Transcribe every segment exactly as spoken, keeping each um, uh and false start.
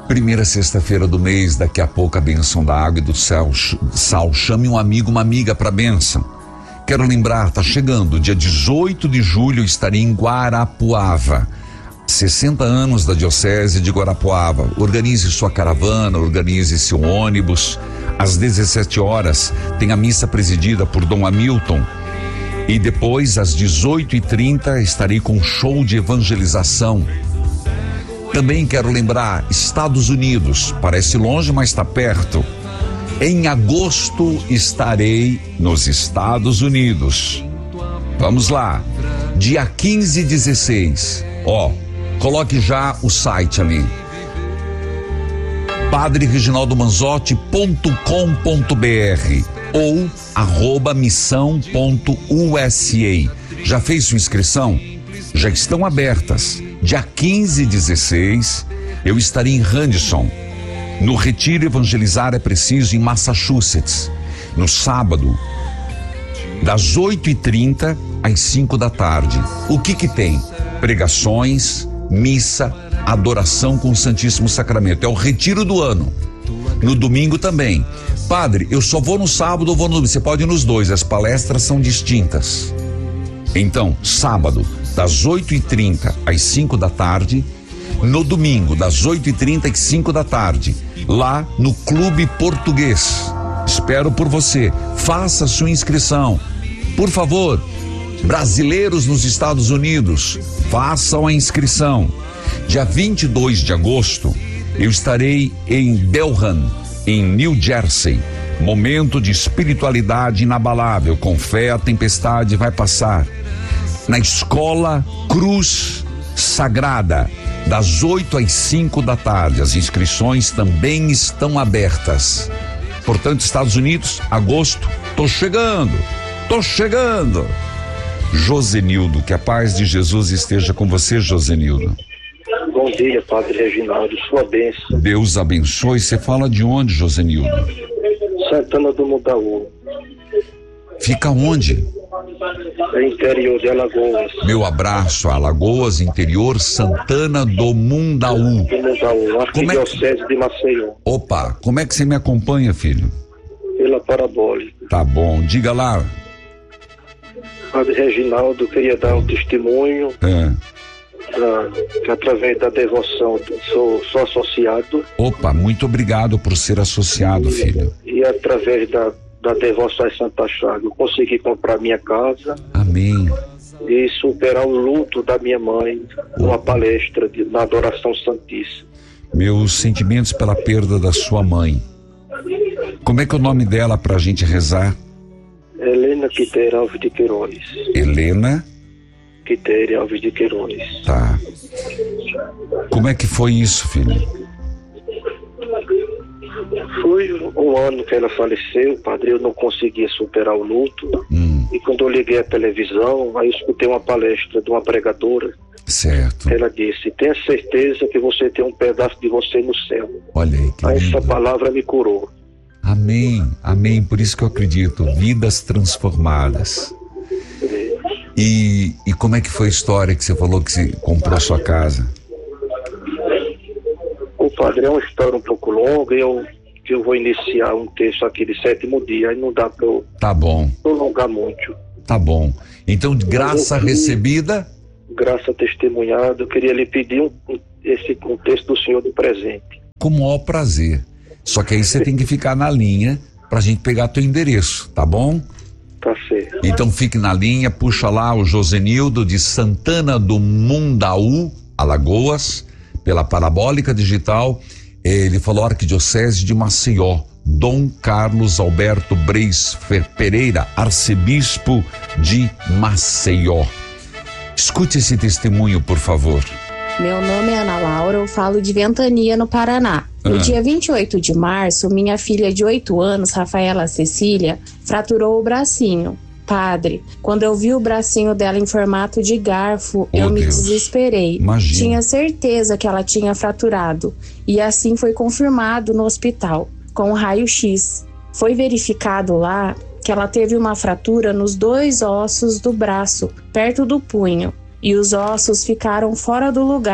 Primeira sexta-feira do mês, daqui a pouco a bênção da água e do céu, sal. Chame um amigo, uma amiga para a bênção. Quero lembrar, tá chegando, dia dezoito de julho estarei em Guarapuava. sessenta anos da Diocese de Guarapuava. Organize sua caravana, organize seu ônibus. Às dezessete horas tem a missa presidida por Dom Hamilton. E depois, às dezoito e trinta, estarei com um show de evangelização. Também quero lembrar, Estados Unidos, parece longe, mas está perto. Em agosto estarei nos Estados Unidos. Vamos lá, dia quinze e dezesseis. Ó, coloque já o site ali. padre reginaldo manzotti ponto com ponto br ou arroba missão ponto u s a. Já fez sua inscrição? Já estão abertas. Dia quinze e dezesseis, eu estarei em Radisson. No Retiro Evangelizar é Preciso, em Massachusetts. No sábado, das oito e trinta às cinco da tarde. O que que tem? Pregações, missa, adoração com o Santíssimo Sacramento. É o retiro do ano. No domingo também. Padre, eu só vou no sábado ou vou no domingo? Você pode ir nos dois, as palestras são distintas. Então, sábado, das oito e trinta às cinco da tarde. No domingo, das oito e trinta às cinco da tarde, lá no Clube Português. Espero por você. Faça sua inscrição. Por favor, brasileiros nos Estados Unidos, façam a inscrição. Dia vinte e dois de agosto, eu estarei em Delran, em New Jersey. Momento de espiritualidade inabalável. Com fé, a tempestade vai passar. Na Escola Cruz Sagrada, das oito às cinco da tarde. As inscrições também estão abertas. Portanto, Estados Unidos, agosto, tô chegando, tô chegando. Josenildo, que a paz de Jesus esteja com você, Josenildo. Bom dia, Padre Reginaldo, sua bênção. Deus abençoe. Você fala de onde, Josenildo? Santana do Mundaú. Fica onde? É interior de Alagoas. Meu abraço a Alagoas, interior, Santana do Mundaú. Do Mundaú, arquidiocese de Maceió. Opa, como é que você me acompanha, filho? Pela parabólica. Tá bom, diga lá. Padre Reginaldo, queria dar um testemunho. É. Pra, que através da devoção, sou, sou associado. Opa, muito obrigado por ser associado, e, filho. E através da, da devoção a Santa Chaga, eu consegui comprar minha casa. Amém. E superar o luto da minha mãe numa palestra de, na Adoração Santíssima. Meus sentimentos pela perda da sua mãe. Como é que é o nome dela pra gente rezar? Helena Quitéria Alves de Queiroz. Helena Quitéria Alves de Queiroz. Tá. Como é que foi isso, filho? Foi um ano que ela faleceu, padre, eu não conseguia superar o luto. Hum. E quando eu liguei a televisão, aí eu escutei uma palestra de uma pregadora. Certo. Ela disse, tenha certeza que você tem um pedaço de você no céu. Olha aí, que aí lindo. Essa palavra me curou. Amém, amém, por isso que eu acredito, vidas transformadas. E, e como é que foi a história que você falou que você comprou sua casa? O padre, é uma história um pouco longa, eu, eu vou iniciar um texto aqui de sétimo dia, aí não dá para eu tá bom. prolongar muito. Tá bom, então de graça eu, recebida? Graça testemunhada, eu queria lhe pedir um, esse um texto do senhor do presente. Com o maior prazer, só que aí você tem que ficar na linha pra gente pegar teu endereço, tá bom? Tá certo. Então fique na linha, puxa lá o Josenildo de Santana do Mundaú, Alagoas, pela Parabólica Digital. Ele falou Arquidiocese de Maceió, Dom Carlos Alberto Breis Pereira, arcebispo de Maceió. Escute esse testemunho, por favor. Meu nome é Ana Laura, eu falo de Ventania, no Paraná. No ah. dia vinte e oito de março, minha filha de oito anos, Rafaela Cecília, fraturou o bracinho. Padre, quando eu vi o bracinho dela em formato de garfo, oh, eu me Deus. desesperei. Imagina. Tinha certeza que ela tinha fraturado. E assim foi confirmado no hospital, com o raio-x. Foi verificado lá que ela teve uma fratura nos dois ossos do braço, perto do punho. E os ossos ficaram fora do lugar.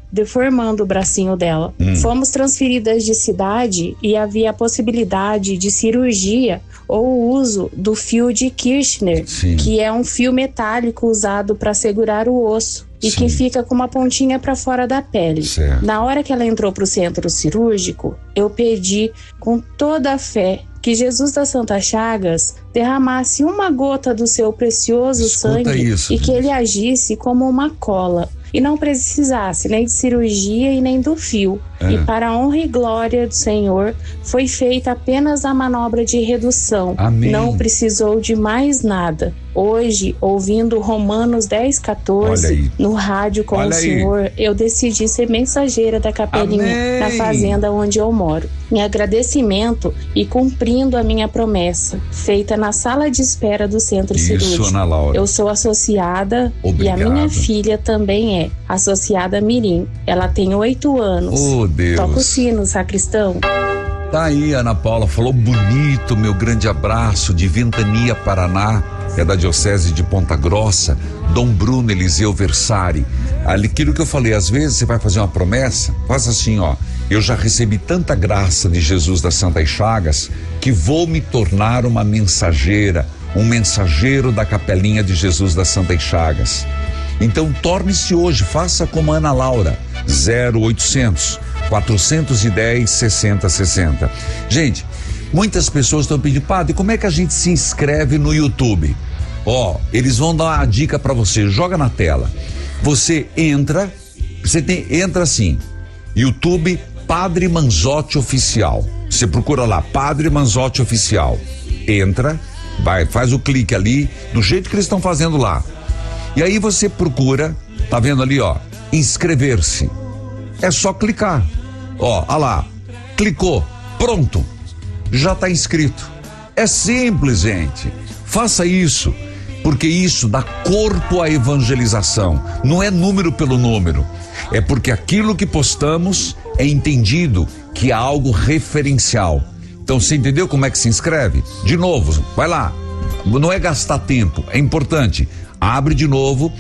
deformando o bracinho dela. Hum. Fomos transferidas de cidade e havia a possibilidade de cirurgia ou o uso do fio de Kirchner, Sim. que é um fio metálico usado para segurar o osso e Sim. que fica com uma pontinha para fora da pele. Certo. Na hora que ela entrou para o centro cirúrgico, eu pedi com toda a fé que Jesus das Santas Chagas derramasse uma gota do seu precioso Escuta sangue isso, e gente. que ele agisse como uma cola e não precisasse nem de cirurgia e nem do fio. É. E para a honra e glória do Senhor, foi feita apenas a manobra de redução. Amém. Não precisou de mais nada. Hoje, ouvindo Romanos dez, quatorze, no rádio com Olha o Senhor, aí. eu decidi ser mensageira da capelinha Amém. na fazenda onde eu moro. Em agradecimento e cumprindo a minha promessa, feita na sala de espera do centro Isso, cirúrgico. Ana Laura. Eu sou associada Obrigado. e a minha filha também é associada Mirim. Ela tem oito anos. Oh, Deus. Toca o sino, sacristão. Tá aí, Ana Paula, falou bonito, meu grande abraço de Ventania, Paraná, é da Diocese de Ponta Grossa, Dom Bruno Eliseu Versari. Aquilo que eu falei, às vezes você vai fazer uma promessa, faz assim, ó, eu já recebi tanta graça de Jesus das Santas Chagas que vou me tornar uma mensageira, um mensageiro da capelinha de Jesus das Santas Chagas. Então torne-se hoje, faça como Ana Laura, zero oitocentos, quatrocentos e dez, sessenta sessenta. Gente, muitas pessoas estão pedindo, padre, como é que a gente se inscreve no YouTube? Ó, eles vão dar uma dica para você, joga na tela. Você entra, você tem, entra assim, YouTube Padre Manzotti Oficial. Você procura lá, Padre Manzotti Oficial. Entra, vai, faz o clique ali, do jeito que eles estão fazendo lá. E aí você procura, tá vendo ali, ó, inscrever-se. É só clicar. Ó, olha lá, clicou, pronto, já tá inscrito. É simples, gente. Faça isso, porque isso dá corpo à evangelização. Não é número pelo número. É porque aquilo que postamos é entendido que é algo referencial. Então você entendeu como é que se inscreve? De novo, vai lá. Não é gastar tempo, é importante. Abre de novo,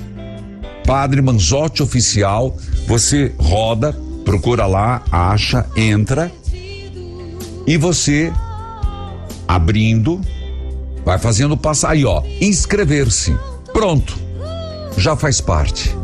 Padre Manzotti Oficial, você roda, procura lá, acha, entra e você abrindo, vai fazendo passar aí, ó, inscrever-se, pronto, já faz parte.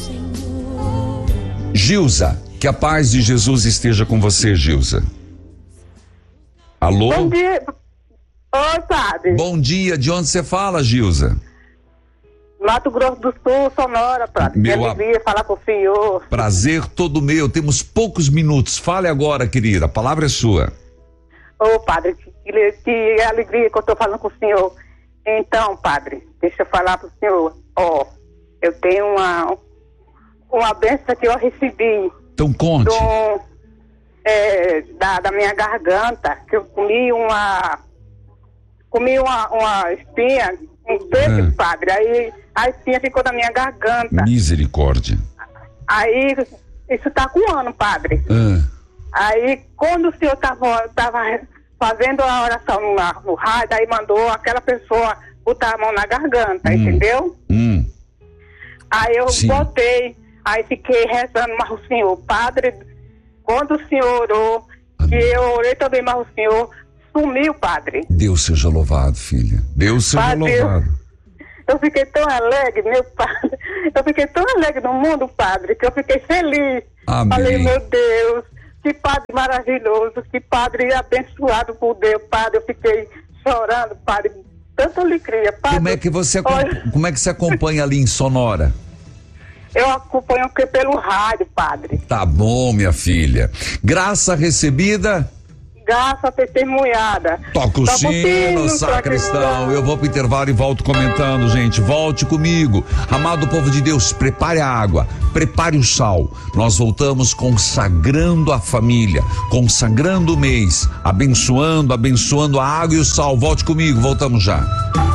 Gilza, que a paz de Jesus esteja com você, Gilza. Alô? Bom dia. Oi, padre. Bom dia, de onde você fala, Gilza? Mato Grosso do Sul, Sonora, padre. Meu que alegria a... falar com o senhor. Prazer todo meu, temos poucos minutos. Fale agora, querida, a palavra é sua. Ô, oh, padre, que, que alegria que eu tô falando com o senhor. Então, padre, deixa eu falar pro senhor. Ó, oh, eu tenho uma, uma bênção que eu recebi. Então conte. Do, é, da, da minha garganta, que eu comi uma, comi uma, uma espinha, um peixe, é. padre, aí a espinha ficou na minha garganta. Misericórdia. Aí, isso tá com um ano, padre. É. Aí, quando o senhor tava, tava fazendo a oração no, no rádio, aí mandou aquela pessoa botar a mão na garganta, hum. entendeu? Hum. Aí eu Sim. botei, aí fiquei rezando, mas o senhor, padre, quando o senhor orou, Amém. que eu orei também, mas o senhor sumiu, padre. Deus seja louvado, filha. Deus seja padre, louvado. Eu, eu fiquei tão alegre, meu padre. Eu fiquei tão alegre no mundo, padre, que eu fiquei feliz. Amém. Falei, meu Deus, que padre maravilhoso, que padre abençoado por Deus, padre. Eu fiquei chorando, padre, tanta alegria, padre. Como é que você, Olha, como é que você acompanha ali em Sonora? Eu acompanho pelo rádio, padre. Tá bom, minha filha. Graça recebida? Graça testemunhada. Toca o sino, sacristão. Eu vou pro intervalo e volto comentando, gente. Volte comigo. Amado povo de Deus, prepare a água, prepare o sal. Nós voltamos consagrando a família, consagrando o mês, abençoando, abençoando a água e o sal. Volte comigo, voltamos já.